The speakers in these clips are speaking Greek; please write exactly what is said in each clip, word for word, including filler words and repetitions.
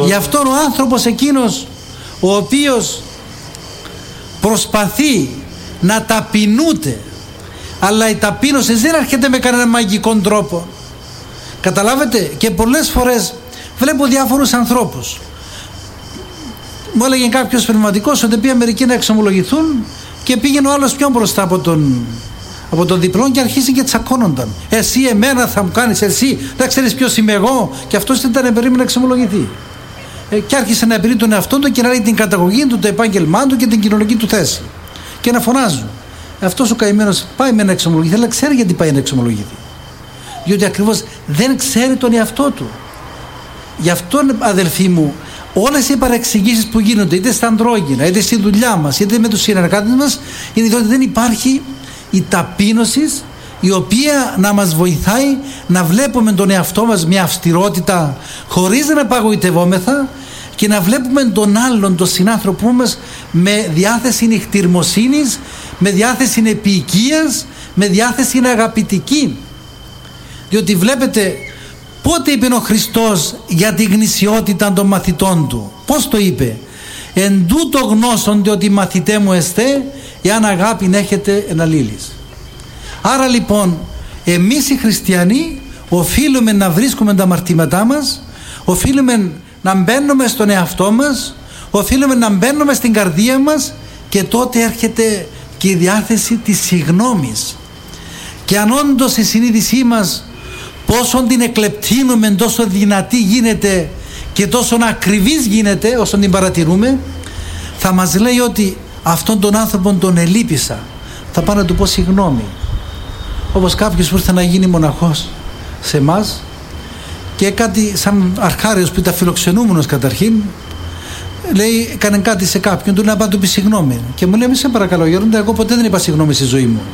Γι' αυτόν ο άνθρωπος εκείνος ο οποίος προσπαθεί να ταπεινούται, αλλά η ταπείνωση δεν έρχεται με κανέναν μαγικό τρόπο. Καταλάβετε, και πολλές φορές βλέπω διάφορους ανθρώπους. Μου έλεγε κάποιος πνευματικός ότι πήγαν μερικοί να εξομολογηθούν και πήγαινε ο άλλος πιο μπροστά από τον, από τον διπλόν και αρχίσει και τσακώνονταν. Εσύ εμένα θα μου κάνεις, εσύ δεν ξέρεις ποιος είμαι εγώ. Και αυτός δεν ήταν περίμενε να εξομολογηθεί. Ε, και άρχισε να επηρεί τον εαυτό του και να λέει την καταγωγή του, το επάγγελμά του και την κοινωνική του θέση. Και να φωνάζουν. Αυτός ο καημένος πάει με να εξομολογηθεί, αλλά ξέρει γιατί πάει να εξομολογηθεί. Διότι ακριβώς δεν ξέρει τον εαυτό του. Γι' αυτό, αδελφοί μου, όλες οι παρεξηγήσεις που γίνονται είτε στα αντρόγυνα, είτε στη δουλειά μας, είτε με τους συνεργάτες μας, είναι διότι δεν υπάρχει η ταπείνωση η οποία να μας βοηθάει να βλέπουμε τον εαυτό μας με αυστηρότητα χωρίς να παγωιτευόμεθα και να βλέπουμε τον άλλον, τον συνάνθρωπό μας με διάθεση νυχτηρμοσύνης, με διάθεση επίοικίας, με διάθεση αγαπητική. Διότι βλέπετε πότε είπε ο Χριστός για την γνησιότητα των μαθητών του? Πώς το είπε? Εν τούτο γνώσονται ότι μαθητέ μου εστέ, εάν αγάπη έχετε εν αλλήλεις. Άρα λοιπόν εμείς οι χριστιανοί οφείλουμε να βρίσκουμε τα αμαρτήματά μας, οφείλουμε να μπαίνουμε στον εαυτό μας, οφείλουμε να μπαίνουμε στην καρδία μας, και τότε έρχεται και η διάθεση της συγγνώμης. Και αν όντως η συνείδησή μας πόσο την εκλεπτύνουμε, τόσο δυνατή γίνεται και τόσο ακριβής γίνεται όσο την παρατηρούμε, θα μας λέει ότι αυτόν τον άνθρωπο τον ελείπησα, θα πάω να του πω συγγνώμη. Όπως κάποιος που ήρθε να γίνει μοναχός σε εμάς και κάτι σαν αρχάριος που ήταν φιλοξενούμενος καταρχήν, λέει, έκανε κάτι σε κάποιον, του λέει να πάω να του πει συγγνώμη. Και μου λέει, μη σε παρακαλώ γέροντα, εγώ ποτέ δεν είπα συγγνώμη στη ζωή μου.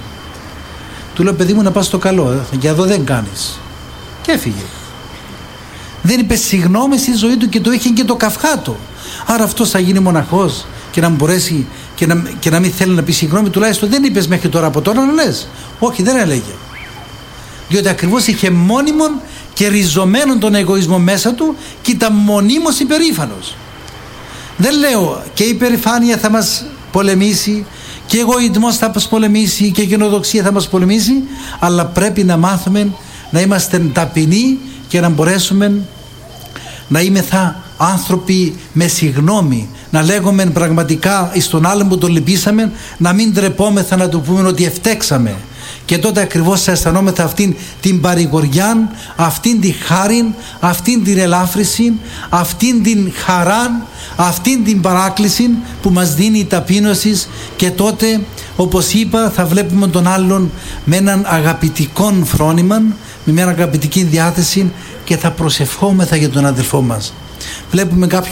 Του λέω, παιδί μου, να πας στο καλό, για εδώ δεν κάνεις. Και έφυγε. Δεν είπε συγγνώμη στη ζωή του και το είχε και το καυχάτο. Άρα αυτός θα γίνει μοναχός και να μπορέσει και να, και να μην θέλει να πει συγγνώμη, τουλάχιστον δεν είπες μέχρι τώρα, από τώρα να λες. Όχι, δεν έλεγε. Διότι ακριβώς είχε μόνιμον και ριζωμένον τον εγωισμό μέσα του και ήταν μονίμως υπερήφανος. Δεν λέω και η υπερηφάνεια θα μας πολεμήσει και εγωισμός θα μας πολεμήσει και η γενοδοξία θα μας πολεμήσει, αλλά πρέπει να μάθουμε να είμαστε ταπεινοί και να μπορέσουμε να είμεθα άνθρωποι με συγγνώμη, να λέγουμε πραγματικά εις τον άλλον που τον λυπήσαμε, να μην τρεπόμεθα να του πούμε ότι ευτέξαμε, και τότε ακριβώς θα αισθανόμεθα αυτήν την παρηγοριά, αυτήν τη χάριν, αυτήν την ελάφρυση, αυτήν την χαράν, αυτήν την παράκληση που μας δίνει η ταπείνωση, και τότε, όπως είπα, θα βλέπουμε τον άλλον με έναν αγαπητικό φρόνημα, με μια αγαπητική διάθεση, και θα προσευχόμεθα για τον αδελφό μας. Βλέπουμε κάποιον